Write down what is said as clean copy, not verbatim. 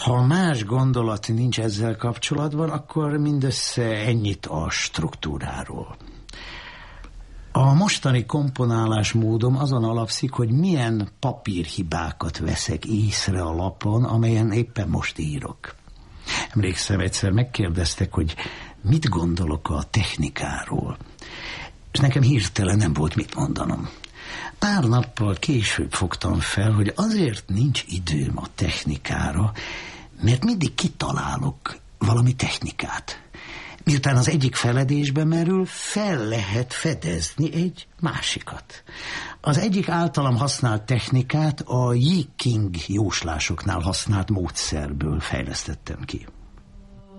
Ha más gondolat nincs ezzel kapcsolatban, akkor mindössze ennyit a struktúráról. A mostani komponálásmódom azon alapszik, hogy milyen papírhibákat veszek észre a lapon, amelyen éppen most írok. Emlékszem, egyszer megkérdeztek, hogy mit gondolok a technikáról, és nekem hirtelen nem volt mit mondanom. Pár nappal később fogtam fel, hogy azért nincs időm a technikára, mert mindig kitalálok valami technikát. Miután az egyik feledésbe merül, fel lehet fedezni egy másikat. Az egyik általam használt technikát a Yi King jóslásoknál használt módszerből fejlesztettem ki.